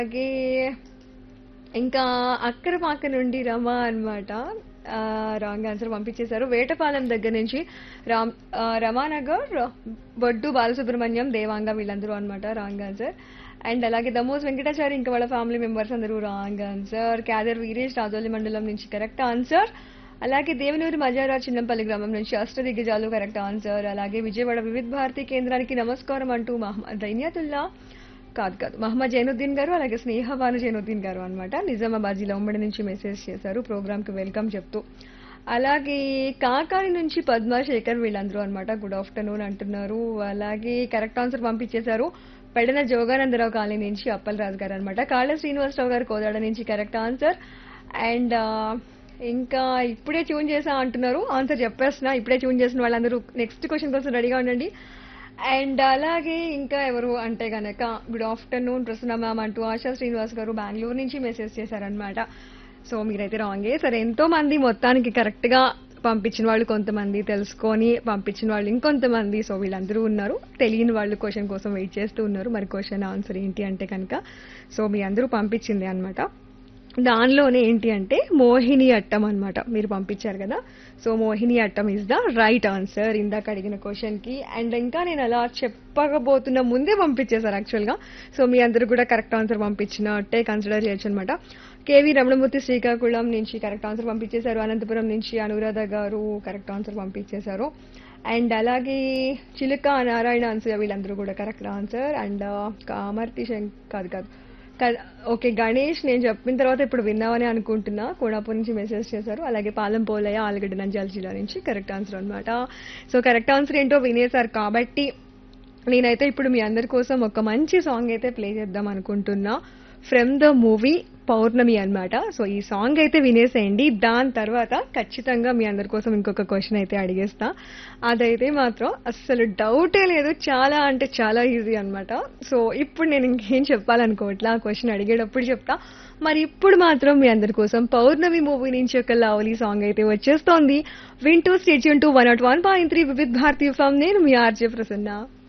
అలాగే ఇంకా అక్కరపాక నుండి రమ అన్నమాట. రాంగ్ ఆన్సర్ పంపించేశారు. వేటపాలెం దగ్గర నుంచి రమానగర్, బొడ్డు బాలసుబ్రహ్మణ్యం, దేవాంగ వీళ్ళందరూ అన్నమాట రాంగ్ ఆన్సర్. అండ్ అలాగే దమోస్ వెంకటాచారి ఇంకా వాళ్ళ ఫ్యామిలీ మెంబర్స్ అందరూ రాంగ్ ఆన్సర్. క్యాదర్ వీరేష్ రాజోలి మండలం నుంచి కరెక్ట్ ఆన్సర్. అలాగే దేవనూరి మజారా చిన్నంపల్లి గ్రామం నుంచి అష్టదిగ్గజాలు కరెక్ట్ ఆన్సర్. అలాగే విజయవాడ వివిధ భారతి కేంద్రానికి నమస్కారం అంటూ మహమ్మద్ దైన్యాతుల్లా కాదు మహమ్మద్ జైనుద్దీన్ గారు, అలాగే స్నేహబాను జైనుద్దీన్ గారు అన్నమాట నిజామాబాద్ జిల్లా ఉమ్మడి నుంచి మెసేజ్ చేశారు ప్రోగ్రామ్ కి వెల్కమ్ చెప్తూ. అలాగే కాకాని నుంచి పద్మాశేఖర్ వీళ్ళందరూ అన్నమాట గుడ్ ఆఫ్టర్నూన్ అంటున్నారు. అలాగే కరెక్ట్ ఆన్సర్ పంపించేశారు. పెడన జోగానందరావు కాలనీ నుంచి అప్పలరాజు గారు అన్నమాట. కాళ్ళ శ్రీనివాసరావు గారు కోదాడ నుంచి కరెక్ట్ ఆన్సర్. అండ్ ఇంకా ఇప్పుడే ట్యూన్ చేసా అంటున్నారు. ఆన్సర్ చెప్పేస్తున్నా. ఇప్పుడే ట్యూన్ చేసిన వాళ్ళందరూ నెక్స్ట్ క్వశ్చన్ కోసం రెడీగా ఉండండి. అండ్ అలాగే ఇంకా ఎవరు అంటే గనక గుడ్ ఆఫ్టర్నూన్ ప్రసన్న మ్యామ్ అంటూ ఆశా శ్రీనివాస్ గారు బెంగళూరు నుంచి మెసేజ్ చేశారనమాట. సో మీరైతే రాంగే. సరే, ఎంతో మంది మొత్తానికి కరెక్ట్ గా పంపించిన వాళ్ళు కొంతమంది, తెలుసుకొని పంపించిన వాళ్ళు ఇంకొంతమంది. సో వీళ్ళందరూ ఉన్నారు. తెలియని వాళ్ళు క్వశ్చన్ కోసం వెయిట్ చేస్తూ ఉన్నారు. మరి క్వశ్చన్ ఆన్సర్ ఏంటి అంటే కనుక సో మీ అందరూ పంపించింది అనమాట. దానిలోనే ఏంటి అంటే మోహిని అట్టం అన్నమాట మీరు పంపించారు కదా. So Mohini Aattam is the right answer ఇందాక అడిగిన క్వశ్చన్ కి. అండ్ ఇంకా నేను అలా చెప్పకపోతున్నా ముందే పంపించేశారు యాక్చువల్ గా. సో మీ అందరూ కూడా కరెక్ట్ ఆన్సర్ పంపించినట్టే కన్సిడర్ చేయొచ్చు అనమాట. కేవీ రమణమూర్తి శ్రీకాకుళం నుంచి కరెక్ట్ ఆన్సర్ పంపించేశారు. అనంతపురం నుంచి అనురాధ గారు కరెక్ట్ ఆన్సర్ పంపించేశారు. అండ్ అలాగే చిలుక నారాయణ ఆన్సర్ వీళ్ళందరూ కూడా కరెక్ట్ ఆన్సర్. అండ్ కామర్తి కాదు ఓకే గణేష్ నేను చెప్పిన తర్వాత ఇప్పుడు విన్నామని అనుకుంటున్నా కోడాపూర్ నుంచి మెసేజ్ చేశారు. అలాగే పాలెం పోలయ్య ఆలగడ్డ నంద్యాల జిల్లా నుంచి కరెక్ట్ ఆన్సర్ అనమాట. సో కరెక్ట్ ఆన్సర్ ఏంటో వినేశారు కాబట్టి నేనైతే ఇప్పుడు మీ అందరి కోసం ఒక మంచి సాంగ్ అయితే ప్లే చేద్దాం అనుకుంటున్నా. ఫ్రమ్ ద మూవీ పౌర్ణమి అన్నమాట. సో ఈ సాంగ్ అయితే వినేసేయండి. దాని తర్వాత ఖచ్చితంగా మీ అందరి కోసం ఇంకొక క్వశ్చన్ అయితే అడిగేస్తా. అదైతే మాత్రం అస్సలు డౌటే లేదు, చాలా అంటే చాలా ఈజీ అన్నమాట. సో ఇప్పుడు నేను ఇంకేం చెప్పాలనుకోవట్లా, ఆ క్వశ్చన్ అడిగేటప్పుడు చెప్తా. మరి ఇప్పుడు మాత్రం మీ అందరి కోసం పౌర్ణమి మూవీ నుంచి ఒక లవ్లీ సాంగ్ అయితే వచ్చేస్తోంది. వింటూ స్టేట్ యూన్ టు 101.3 వివిధ భారతీయ ఫామ్. నేను మీ ఆర్జే ప్రసన్న.